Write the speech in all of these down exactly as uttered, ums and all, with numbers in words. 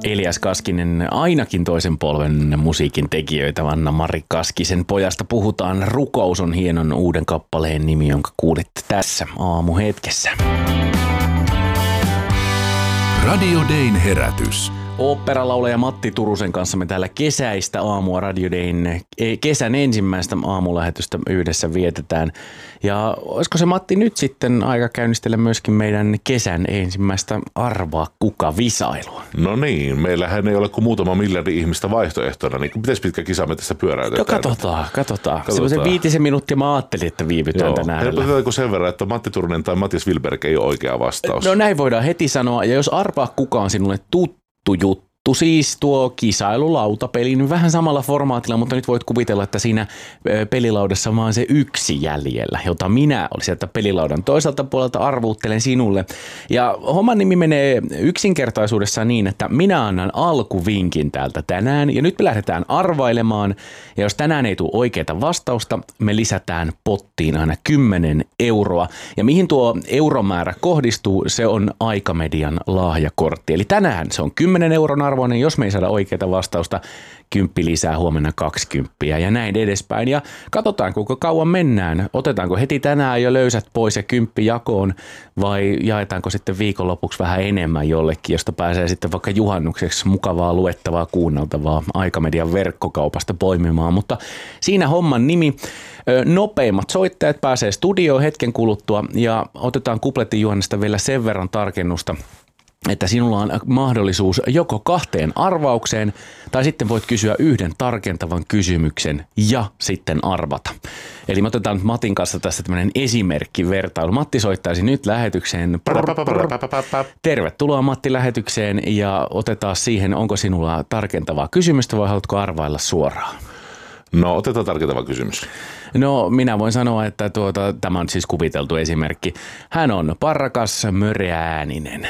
Elias Kaskinen, ainakin toisen polven musiikin tekijöitä, Anna-Mari Kaskisen pojasta puhutaan. Rukous on hienon uuden kappaleen nimi, jonka kuulitte tässä aamuhetkessä. Radio Dayn herätys. Oopperalaulaja Matti Turusen kanssa me täällä kesäistä aamua Radio Dayn kesän ensimmäistä aamulähetystä yhdessä vietetään. Ja olisiko se Matti nyt sitten aika käynnistellä myöskin meidän kesän ensimmäistä Arvaa kuka -visailua? No niin, meillähän ei ole kuin muutama miljardi ihmistä vaihtoehtona, niin miten pitkä kisa me tässä pyöräytetään? No katsotaan, katsotaan. katsotaan. Semmoisen viitisen minuuttia mä ajattelin, että viivytään Joo. tänään. Helpotetäänkö sen verran, että Matti Turunen tai Matias Wilberg ei ole oikea vastaus? No näin voidaan heti sanoa, ja jos Arvaa kuka on sinulle tuttu juttu, siis tuo kisailulautapeli, niin vähän samalla formaatilla, mutta nyt voit kuvitella, että siinä pelilaudassa on vaan se yksi jäljellä, jota minä olisin, että pelilaudan toiselta puolelta arvuuttelen sinulle. Ja homman nimi menee yksinkertaisuudessa niin, että minä annan alkuvinkin täältä tänään, ja nyt me lähdetään arvailemaan, ja jos tänään ei tule oikeaa vastausta, me lisätään pottiin aina kymmenen euroa. Ja mihin tuo euromäärä kohdistuu, se on Aikamedian lahjakortti. Eli tänään se on kymmenen euron arvoinen, jos me ei saada oikeaa vastausta, kymppi lisää, huomenna kaksikymppiä ja näin edespäin. Ja katsotaan, kuinka kauan mennään. Otetaanko heti tänään jo löysät pois ja kymppi jakoon vai jaetaanko sitten viikonlopuksi vähän enemmän jollekin, josta pääsee sitten vaikka juhannukseksi mukavaa luettavaa kuunneltavaa Aikamedian verkkokaupasta poimimaan. Mutta siinä homman nimi. Nopeimmat soittajat pääsee studioon hetken kuluttua ja otetaan kupletin Juhannesta vielä sen verran tarkennusta, että sinulla on mahdollisuus joko kahteen arvaukseen tai sitten voit kysyä yhden tarkentavan kysymyksen ja sitten arvata. Eli me otetaan Matin kanssa tässä tämmöinen esimerkkivertailu. Matti soittaisi nyt lähetykseen. Tervetuloa Matti lähetykseen ja otetaan siihen, onko sinulla tarkentavaa kysymystä vai haluatko arvailla suoraan? No otetaan tarkentava kysymys. No minä voin sanoa, että tuota, tämä on siis kuviteltu esimerkki. Hän on parrakas, möreääninen.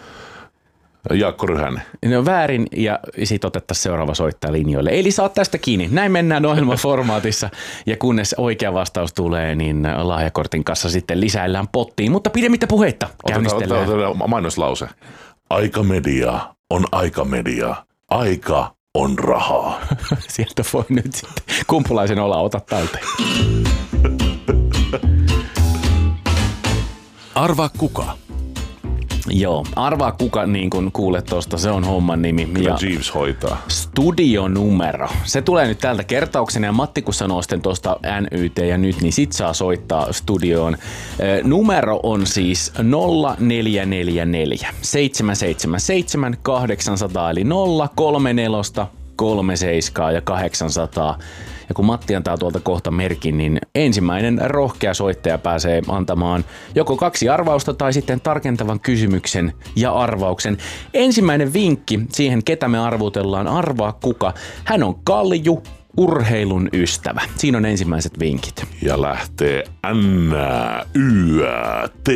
Jaakko Ryhänen. No väärin ja sitten otettaisiin seuraava soittaja linjoille. Eli saat tästä kiinni. Näin mennään ohjelmaformaatissa ja kunnes oikea vastaus tulee, niin lahjakortin kanssa sitten lisäillään pottiin. Mutta pidemmittä puheitta käynnistellään. Otetaan, otetaan mainoslause. Aikamedia on Aikamedia. Aika on rahaa. Sieltä voi nyt sitten kumpulaisen olla, ota talteen. Arvaa kuka. Joo, arvaa kuka, niin kuin kuulet tuosta, se on homman nimi. Kyllä ja Jeeves hoitaa. Studionumero. Se tulee nyt täältä kertauksena ja Matti kun sanoo sitten tuosta N Y T ja nyt, niin sit saa soittaa studioon. E, numero on siis nolla neljä neljä neljä seitsemän seitsemän seitsemän kahdeksansataa eli nolla kolme neljä kolme seitsemän ja kahdeksansataa. Ja kun Matti antaa tuolta kohta merkin, niin ensimmäinen rohkea soittaja pääsee antamaan joko kaksi arvausta tai sitten tarkentavan kysymyksen ja arvauksen. Ensimmäinen vinkki siihen, ketä me arvutellaan, arvaa kuka. Hän on Kalju, urheilun ystävä. Siinä on ensimmäiset vinkit. Ja lähtee N, Y, T,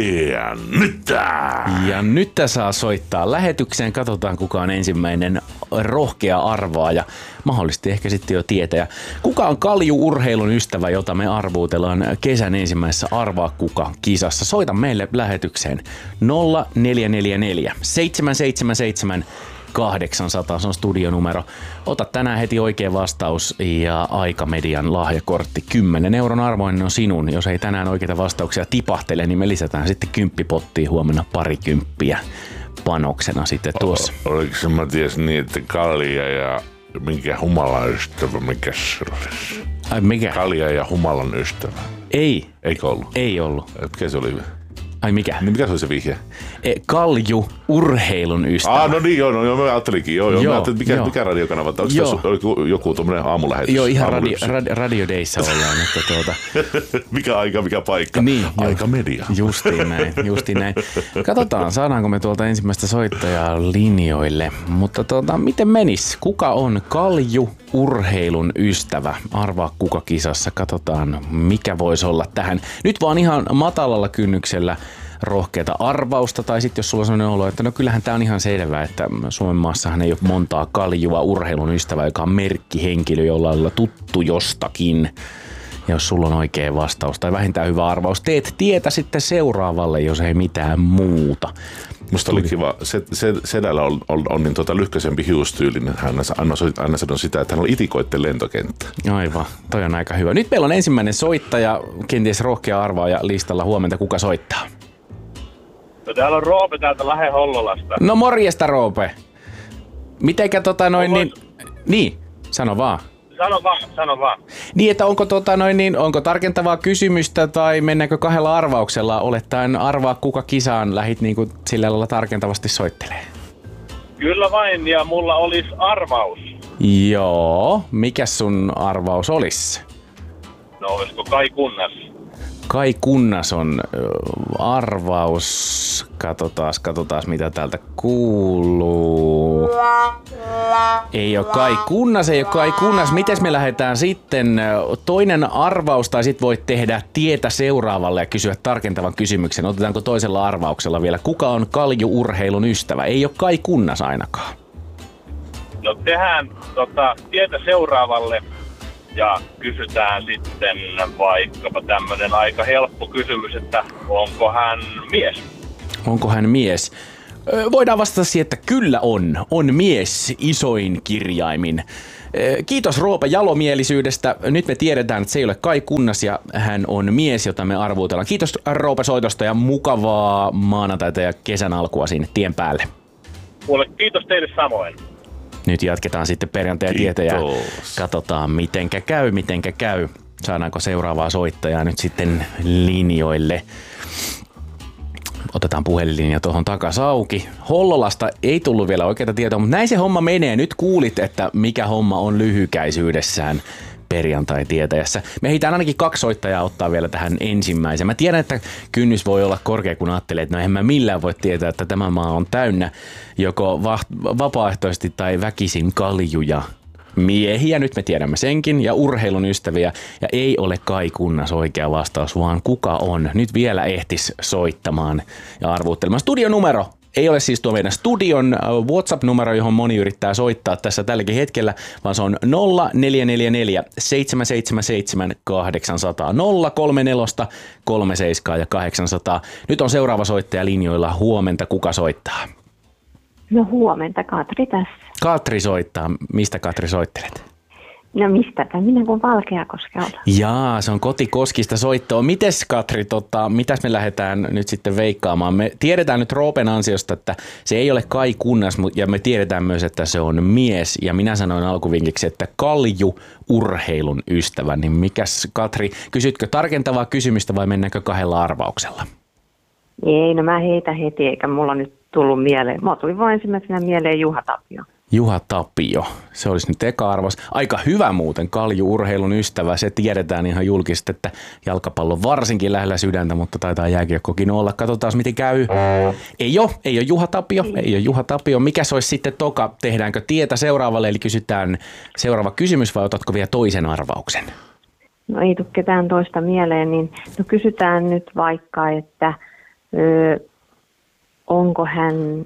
nyt! Ja nyt saa soittaa lähetykseen. Katsotaan kuka on ensimmäinen rohkea arvaaja. Mahdollisesti ehkä sitten jo tietäjä. Kuka on Kalju urheilun ystävä, jota me arvuutellaan kesän ensimmäisessä Arvaa kuka -kisassa? Soita meille lähetykseen nolla neljä neljä neljä seitsemän seitsemän seitsemän kahdeksansataa, se on studionumero. Ota tänään heti oikea vastaus ja Aikamedian lahjakortti. kymmenen euron arvoinen on sinun. Jos ei tänään oikeita vastauksia tipahtele, niin me lisätään sitten kymppipottiin huomenna parikymppiä panoksena sitten tuossa. O, oliko se Matias niin, että kalja ja mikä humalan ystävä, mikä se olisi? Ai mikä? Kalja ja humalan ystävä. Ei. Eikö ollut? Ei ollut. Mikä se oli? Ai mikä? Niin mikä se oli se vihje? E, Kalju, urheilun ystävä. Ah, no niin, joo, no, joo, mä ajattelinkin. Joo, joo, Joo, mä ajattelin, mikä, joo. mikä radiokanava? Onko Joo. tässä joku, joku tuommoinen aamulähetys? Joo, ihan radio, Aamulypsy? radio, Radio Dayssä ollaan. Että tuota, mikä aika, mikä paikka? Niin, Aikamedia. Justiin näin, justiin näin. Katsotaan, saadaanko me tuolta ensimmäistä soittajaa linjoille. Mutta tuota, miten menis? Kuka on Kalju, urheilun ystävä? Arvaa kuka -kisassa. Katsotaan, mikä voisi olla tähän. Nyt vaan ihan matalalla kynnyksellä rohkeata arvausta, tai sitten jos sulla on sellainen olo, että no kyllähän tämä on ihan selvää, että Suomen maassahan ei ole montaa Kaljua urheilun ystävää, joka on merkkihenkilö, jolla on tuttu jostakin. Ja jos sulla on oikea vastaus tai vähintään hyvä arvaus, teet tietä sitten seuraavalle, jos ei mitään muuta. Musta oli kiva, se, se, sedällä on, on, on niin tota lyhkäisempi hiustyylinen. Hän aina, aina sanoi sitä, että hän on itikoitten lentokenttä. Aivan, toi on aika hyvä. Nyt meillä on ensimmäinen soittaja, kenties rohkea arvaaja listalla. Huomenta, kuka soittaa? No täällä on Roope täältä Lahe-Hollolasta. No morjesta, Roope. Mitenkä tota noin niin... Niin, sano vaan. Sano vaan, sano vaan. Niin, että onko, tota noin niin, onko tarkentavaa kysymystä tai mennäänkö kahdella arvauksella? Olettaen arvaa, kuka kisaan lähit niin kuin sillä lailla tarkentavasti soittelee. Kyllä vain, ja mulla olisi arvaus. Joo, mikä sun arvaus olisi? No olisiko Kai Kunnas? Kai Kunnas on arvaus. Katsotaas, katsotaas mitä täältä kuuluu. Ei ole Kai Kunnas, ei ole Kai Kunnas. Mites me lähdetään sitten? Toinen arvaus, tai sit voit tehdä tietä seuraavalle ja kysyä tarkentavan kysymyksen. Otetaanko toisella arvauksella vielä? Kuka on kalju-urheilun ystävä? Ei ole Kai Kunnas ainakaan. No tehdään tota, tietä seuraavalle. Ja kysytään sitten vaikkapa tämmönen aika helppo kysymys, että onko hän mies? Onko hän mies? Voidaan vastata siihen, että kyllä on. On mies isoin kirjaimin. Kiitos Roope jalomielisyydestä. Nyt me tiedetään, että se ei ole Kai Kunnas ja hän on mies, jota me arvuutellaan. Kiitos Roope soitosta ja mukavaa maanantaita ja kesän alkua sinne tien päälle. Kuule, kiitos teille samoin. Nyt jatketaan sitten perjantai tietä ja katsotaan mitenkä käy, mitenkä käy. Saadaanko seuraavaa soittajaa nyt sitten linjoille. Otetaan puhelinlinja tuohon takas auki. Hollolasta ei tullut vielä oikeita tietoa, mutta näin se homma menee. Nyt kuulit, että mikä homma on lyhykäisyydessään perjantai-tietäjässä. Me heitään ainakin kaksi soittajaa ottaa vielä tähän ensimmäiseen. Mä tiedän, että kynnys voi olla korkea, kun ajattelee, että no en mä millään voi tietää, että tämä maa on täynnä joko va- vapaaehtoisesti tai väkisin kaljuja miehiä, nyt me tiedämme senkin, ja urheilun ystäviä, ja ei ole Kai Kunnas oikea vastaus, vaan kuka on. Nyt vielä ehtis soittamaan ja arvuuttelemaan. Studionumero ei ole siis tuo meidän studion WhatsApp-numero, johon moni yrittää soittaa tässä tälläkin hetkellä, vaan se on nolla neljä neljä neljä seitsemän seitsemän seitsemän kahdeksan nolla nolla nolla kolme neljä kolme seitsemän ja kahdeksan nolla nolla. Nyt on seuraava soittaja linjoilla. Huomenta, kuka soittaa? No huomenta, Katri tässä. Katri soittaa. Mistä Katri soittelet? No mistäpä, minä kuin Valkeakoskelta. Jaa, se on Kotikoskista soittoa. Mites Katri, tota, mitäs me lähdetään nyt sitten veikkaamaan? Me tiedetään nyt Roopen ansiosta, että se ei ole Kai Kunnas, ja me tiedetään myös, että se on mies. Ja minä sanoin alkuvinkiksi, että kalju urheilun ystävä. Niin mikäs Katri, kysytkö tarkentavaa kysymystä vai mennäänkö kahdella arvauksella? Ei, no mä heitä heti, eikä mulla nyt tullut mieleen. Mulla tuli vain ensimmäisenä mieleen Juha Tapio. Juha Tapio, se olisi nyt eka arvaus. Aika hyvä muuten, kalju-urheilun ystävä. Se tiedetään ihan julkisesti, että jalkapallo varsinkin lähellä sydäntä, mutta taitaa jääkiekkokin olla. Katsotaan, miten käy. Ei ole, ei ole Juha Tapio, ei ole Juha Tapio. Mikä se olisi sitten toka? Tehdäänkö tietä seuraavalle, eli kysytään seuraava kysymys vai otatko vielä toisen arvauksen? No ei tule ketään toista mieleen, niin no kysytään nyt vaikka, että ö, onko hän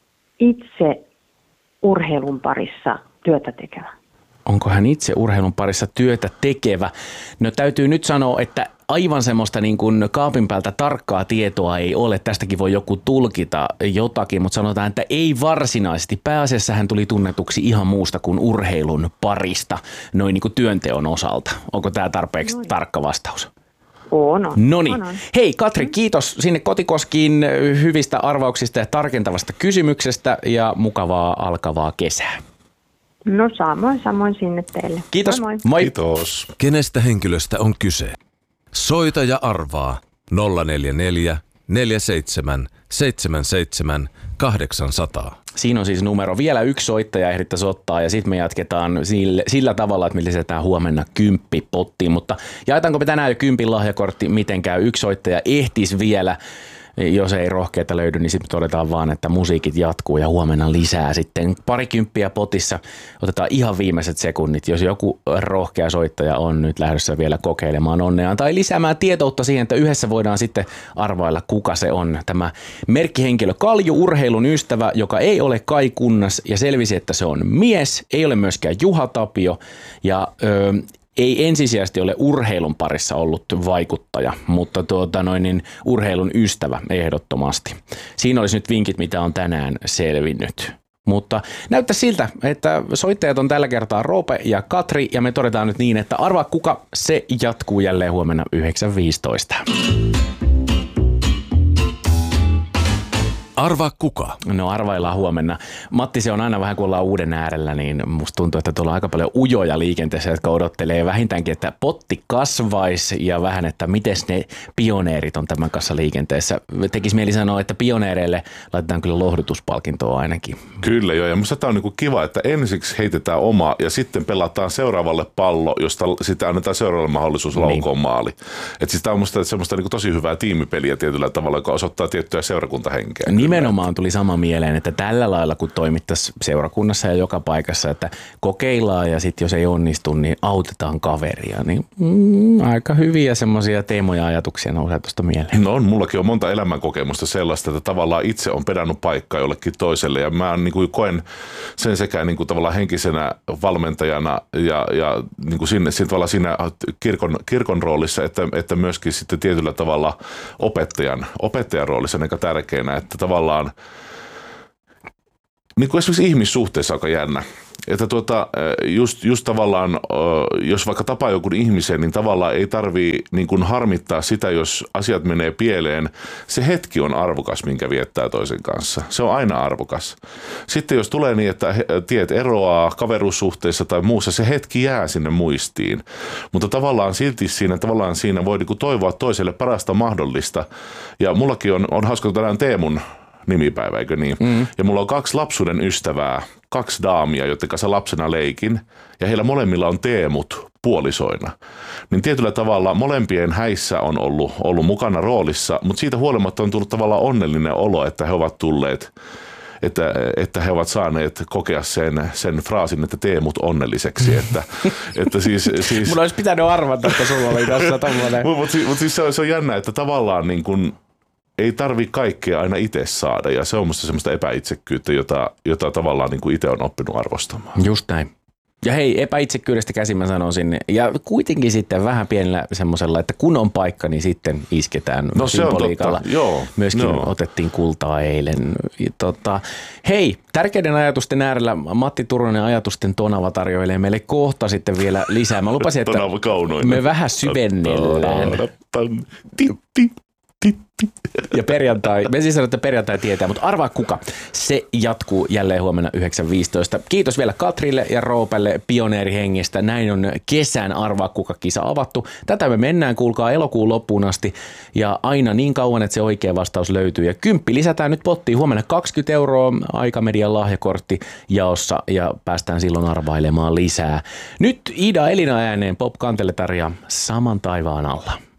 itse urheilun parissa työtä tekevä? Onko hän itse urheilun parissa työtä tekevä? No täytyy nyt sanoa, että aivan semmoista niin kuin kaapin päältä tarkkaa tietoa ei ole. Tästäkin voi joku tulkita jotakin, mutta sanotaan, että ei varsinaisesti. Pääasiassa hän tuli tunnetuksi ihan muusta kuin urheilun parista, noin niin kuin työnteon osalta. Onko tämä tarpeeksi Noin. tarkka vastaus? On, on. Noniin. Hei Katri, kiitos sinne Kotikoskiin hyvistä arvauksista ja tarkentavasta kysymyksestä ja mukavaa alkavaa kesää. No samoin, samoin sinne teille. Kiitos. Moi. Moi. Kiitos. Kenestä henkilöstä on kyse? Soita ja arvaa nolla neljä neljä neljä seitsemän seitsemän seitsemän kahdeksan nolla nolla. Siinä on siis numero. Vielä yksi soittaja ehdittäisi ottaa ja sitten me jatketaan sillä, sillä tavalla, että me lisätään huomenna kymppi pottiin. Mutta jaetaanko me tänään jo kympin lahjakortti, miten käy? Yksi soittaja ehtisi vielä. Jos ei rohkeita löydy, niin sitten todetaan vaan, että musiikit jatkuu ja huomenna lisää sitten parikymppiä potissa. Otetaan ihan viimeiset sekunnit, jos joku rohkea soittaja on nyt lähdössä vielä kokeilemaan onneaan tai lisäämään tietoutta siihen, että yhdessä voidaan sitten arvailla, kuka se on. Tämä merkkihenkilö Kalju, urheilun ystävä, joka ei ole Kai Kunnas ja selvisi, että se on mies, ei ole myöskään Juha Tapio ja ö, ei ensisijaisesti ole urheilun parissa ollut vaikuttaja, mutta tuota noin, niin urheilun ystävä ehdottomasti. Siinä olisi nyt vinkit, mitä on tänään selvinnyt. Mutta näyttää siltä, että soittajat on tällä kertaa Roope ja Katri, ja me todetaan nyt niin, että arvaa kuka, se jatkuu jälleen huomenna yhdeksän viisitoista. Arvaa kuka? No arvaillaan huomenna. Matti, se on aina vähän kun ollaan uuden äärellä, niin musta tuntuu, että tuolla on aika paljon ujoja liikenteessä, jotka odottelee vähintäänkin, että potti kasvaisi ja vähän, että miten ne pioneerit on tämän kanssa liikenteessä. Tekisi mieli sanoa, että pioneereille laitetaan kyllä lohdutuspalkintoa ainakin. Kyllä joo, ja musta tämä on niinku kiva, että ensiksi heitetään oma ja sitten pelataan seuraavalle pallo, josta sitten annetaan seuraavalle mahdollisuus laukoon niin. maali. Että siis tämä on musta semmoista niinku tosi hyvää tiimipeliä tietyllä tavalla, joka osoittaa tiettyä seurakuntahenkeä. Nimenomaan tuli sama mieleen, että tällä lailla kun toimittaisiin seurakunnassa ja joka paikassa, että kokeillaan ja sitten jos ei onnistu, niin autetaan kaveria. Niin mm, aika hyviä semmoisia teemoja ja ajatuksia nousee tuosta mieleen. No on, mullakin on monta elämänkokemusta sellaista, että tavallaan itse on pedannut paikkaa jollekin toiselle ja mä niin kuin koen sen sekä niin kuin tavallaan henkisenä valmentajana ja, ja niin kuin siinä, siinä, siinä kirkon, kirkon roolissa, että, että myöskin sitten tietyllä tavalla opettajan, opettajan roolissa aika tärkeänä, että tavallaan niin kuin esimerkiksi ihmissuhteessa aika jännä. Että tuota, just, just tavallaan, jos vaikka tapaa jonkun ihmisen, niin tavallaan ei tarvii niin kuin harmittaa sitä, jos asiat menee pieleen. Se hetki on arvokas, minkä viettää toisen kanssa. Se on aina arvokas. Sitten jos tulee niin, että tiet eroaa kaveruussuhteessa tai muussa, se hetki jää sinne muistiin. Mutta tavallaan silti siinä, tavallaan siinä voi niin kuin toivoa toiselle parasta mahdollista. Ja mullakin on, on hauska tänään Teemun nimipäivä, eikö niin? Mm. Ja mulla on kaksi lapsuuden ystävää, kaksi daamia, joiden kanssa lapsena leikin, ja heillä molemmilla on Teemut puolisoina. Niin tietyllä tavalla molempien häissä on ollut, ollut mukana roolissa, mutta siitä huolimatta on tullut tavallaan onnellinen olo, että he ovat tulleet, että, että he ovat saaneet kokea sen, sen fraasin, että Teemut onnelliseksi. Että, että siis, siis... Mun olisi pitänyt arvata, että sulla oli tässä tommoinen. Mutta mut siis se on, se on jännä, että tavallaan niin kuin ei tarvitse kaikkea aina itse saada, ja se on musta semmoista epäitsekkyyttä, jota, jota tavallaan niin kuin itse on oppinut arvostamaan. Just näin. Ja hei, epäitsekkyydestä käsin mä sanoisin, ja kuitenkin sitten vähän pienellä semmoisella, että kun on paikka, niin sitten isketään no, symboliikalla. Se on totta. Joo, myöskin joo. Otettiin kultaa eilen. Tota, hei, tärkeiden ajatusten äärellä Matti Turunen ajatusten tonava tarjoilee meille kohta sitten vielä lisää. Mä lupasin, että me vähän syvennellään. Ja perjantai, me siis sanoin, että perjantai tietää, mutta arvaa kuka. Se jatkuu jälleen huomenna yhdeksän viisitoista. Kiitos vielä Katrille ja Roopelle pioneerihengestä. Näin on kesän arvaa kuka -kisa avattu. Tätä me mennään, kuulkaa, elokuun loppuun asti. Ja aina niin kauan, että se oikea vastaus löytyy. Ja kymppi lisätään nyt pottiin. Huomenna kaksikymmentä euroa Aikamedian lahjakortti jaossa ja päästään silloin arvailemaan lisää. Nyt Ida Elina ääneen Pop Kantele tarjoaa Saman taivaan alla.